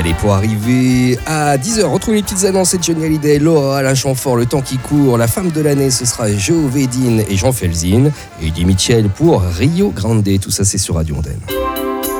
Allez, pour arriver à 10h, retrouvez les petites annonces, c'est Johnny Hallyday, Laura, Alain Chamfort, Le Temps qui court. La femme de l'année, ce sera Joe Vedin et Jean Felzin. Et Eddie Mitchell pour Rio Grande. Tout ça, c'est sur Radio Ondem.